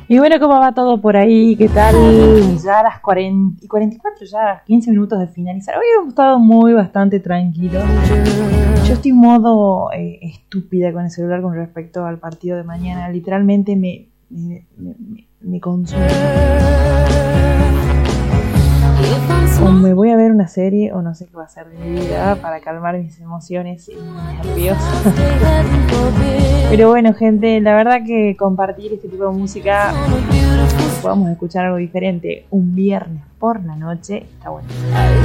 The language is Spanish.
Y bueno, ¿cómo va todo por ahí? ¿Qué tal? Ya a las 40 y 44, ya 15 minutos de finalizar. Hoy hemos estado bastante tranquilo. Yo estoy en modo estúpida con el celular con respecto al partido de mañana. Literalmente me consume. O me voy a ver una serie o no sé qué va a hacer de mi vida para calmar mis emociones y mis nervios. Pero bueno, gente, la verdad que compartir este tipo de música, podamos escuchar algo diferente un viernes por la noche, está bueno.